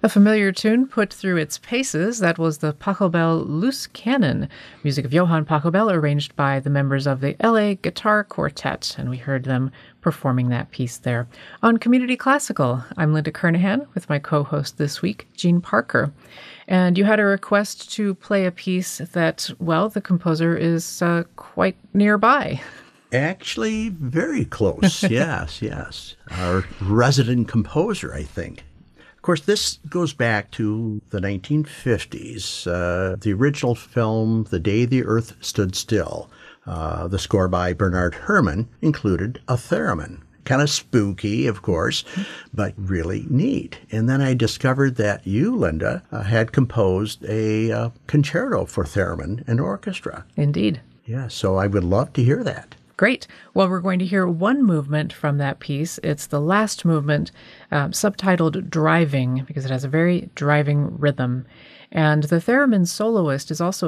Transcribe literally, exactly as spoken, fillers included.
A familiar tune put through its paces, that was the Pachelbel Loose Cannon, music of Johann Pachelbel, arranged by the members of the L A Guitar Quartet, and we heard them performing that piece there. On Community Classical, I'm Linda Kernahan with my co-host this week, Jean Parker. And you had a request to play a piece that, well, the composer is uh, quite nearby. Actually, very close, yes, yes. Our resident composer, I think. Of course, this goes back to the nineteen fifties. Uh, the original film, The Day the Earth Stood Still, uh, the score by Bernard Herrmann, included a theremin. Kind of spooky, of course, but really neat. And then I discovered that you, Linda, uh, had composed a uh, concerto for theremin and orchestra. Indeed. Yeah, so I would love to hear that. Great. Well, we're going to hear one movement from that piece. It's the last movement, um, subtitled Driving, because it has a very driving rhythm. And the theremin soloist is also